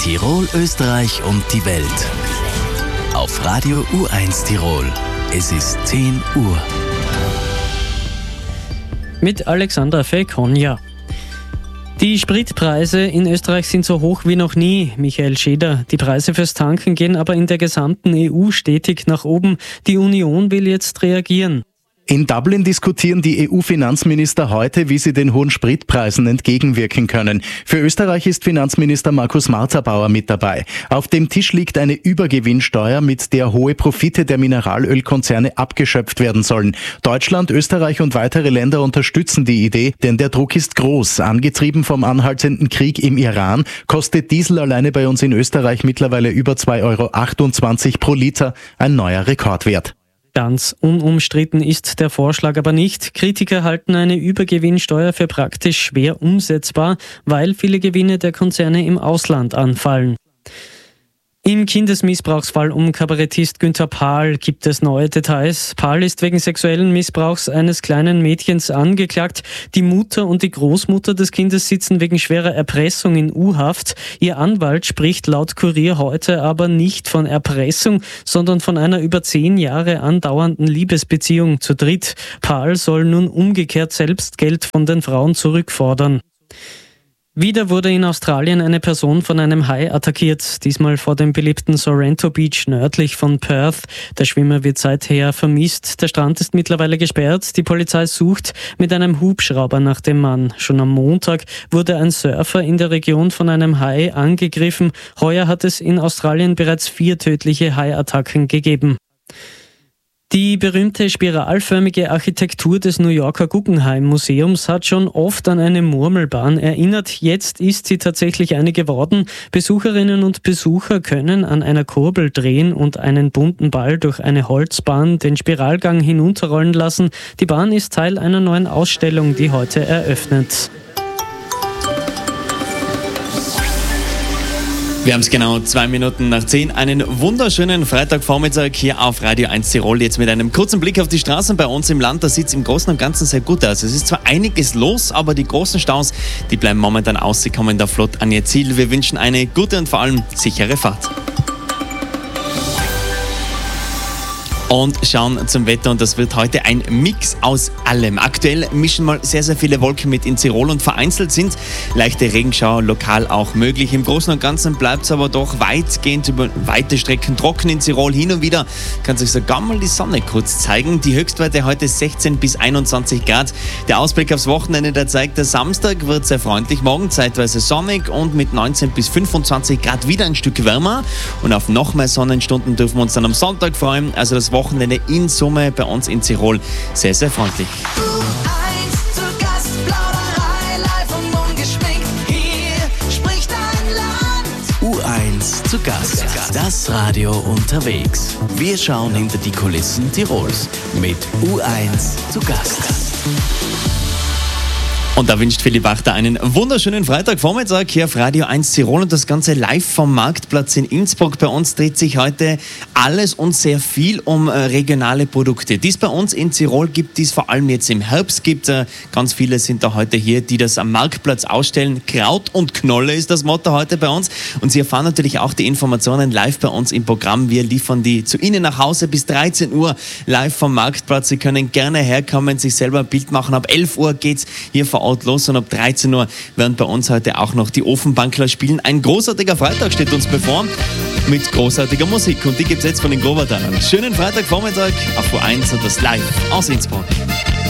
Tirol, Österreich und die Welt. Auf Radio U1 Tirol. Es ist 10 Uhr. Mit Alexandra Fekonja. Die Spritpreise in Österreich sind so hoch wie noch nie, Michael Scheder. Die Preise fürs Tanken gehen aber in der gesamten EU stetig nach oben. Die Union will jetzt reagieren. In Dublin diskutieren die EU-Finanzminister heute, wie sie den hohen Spritpreisen entgegenwirken können. Für Österreich ist Finanzminister Markus Marzer-Bauer mit dabei. Auf dem Tisch liegt eine Übergewinnsteuer, mit der hohe Profite der Mineralölkonzerne abgeschöpft werden sollen. Deutschland, Österreich und weitere Länder unterstützen die Idee, denn der Druck ist groß. Angetrieben vom anhaltenden Krieg im Iran kostet Diesel alleine bei uns in Österreich mittlerweile über 2,28 € pro Liter, ein neuer Rekordwert. Ganz unumstritten ist der Vorschlag aber nicht. Kritiker halten eine Übergewinnsteuer für praktisch schwer umsetzbar, weil viele Gewinne der Konzerne im Ausland anfallen. Im Kindesmissbrauchsfall um Kabarettist Günther Pahl gibt es neue Details. Pahl ist wegen sexuellen Missbrauchs eines kleinen Mädchens angeklagt. Die Mutter und die Großmutter des Kindes sitzen wegen schwerer Erpressung in U-Haft. Ihr Anwalt spricht laut Kurier heute aber nicht von Erpressung, sondern von einer über 10 Jahre andauernden Liebesbeziehung zu dritt. Pahl soll nun umgekehrt selbst Geld von den Frauen zurückfordern. Wieder wurde in Australien eine Person von einem Hai attackiert, diesmal vor dem beliebten Sorrento Beach nördlich von Perth. Der Schwimmer wird seither vermisst. Der Strand ist mittlerweile gesperrt. Die Polizei sucht mit einem Hubschrauber nach dem Mann. Schon am Montag wurde ein Surfer in der Region von einem Hai angegriffen. Heuer hat es in Australien bereits 4 tödliche Haiattacken gegeben. Die berühmte spiralförmige Architektur des New Yorker Guggenheim Museums hat schon oft an eine Murmelbahn erinnert. Jetzt ist sie tatsächlich eine geworden. Besucherinnen und Besucher können an einer Kurbel drehen und einen bunten Ball durch eine Holzbahn den Spiralgang hinunterrollen lassen. Die Bahn ist Teil einer neuen Ausstellung, die heute eröffnet. Wir haben es genau 2 Minuten nach 10. Einen wunderschönen Freitagvormittag hier auf Radio 1 Tirol. Jetzt mit einem kurzen Blick auf die Straßen bei uns im Land. Da sieht es im Großen und Ganzen sehr gut aus. Es ist zwar einiges los, aber die großen Staus, die bleiben momentan aus. Sie kommen da flott an ihr Ziel. Wir wünschen eine gute und vor allem sichere Fahrt. Und schauen zum Wetter, und das wird heute ein Mix aus allem. Aktuell mischen mal sehr, sehr viele Wolken mit in Tirol und vereinzelt sind leichte Regenschauer lokal auch möglich. Im Großen und Ganzen bleibt es aber doch weitgehend über weite Strecken trocken in Tirol. Hin und wieder kann sich sogar mal die Sonne kurz zeigen. Die Höchstwerte heute 16 bis 21 Grad. Der Ausblick aufs Wochenende, der zeigt, der Samstag wird sehr freundlich. Morgen zeitweise sonnig und mit 19 bis 25 Grad wieder ein Stück wärmer. Und auf noch mehr Sonnenstunden dürfen wir uns dann am Sonntag freuen. Also das Wochenende in Summe bei uns in Tirol sehr, sehr freundlich. U1 zu Gast, Plauderei, live und ungeschminkt. Hier spricht ein Land. U1 zu Gast. Das Radio unterwegs. Wir schauen hinter die Kulissen Tirols mit U1 zu Gast. Und da wünscht Philipp Wachter einen wunderschönen Freitagvormittag hier auf Radio 1 Tirol und das Ganze live vom Marktplatz in Innsbruck. Bei uns dreht sich heute alles und sehr viel um regionale Produkte, die es bei uns in Tirol gibt, die es vor allem jetzt im Herbst gibt. Ganz viele sind da heute hier, die das am Marktplatz ausstellen. Kraut und Knolle ist das Motto heute bei uns. Und Sie erfahren natürlich auch die Informationen live bei uns im Programm. Wir liefern die zu Ihnen nach Hause bis 13 Uhr live vom Marktplatz. Sie können gerne herkommen, sich selber ein Bild machen. Ab 11 Uhr geht's hier vor Ort los und ab 13 Uhr werden bei uns heute auch noch die Ofenbankler spielen. Ein großartiger Freitag steht uns bevor mit großartiger Musik und die gibt's jetzt von den Grobertanern. Schönen Freitagvormittag auf U1 und das live aus Innsbruck.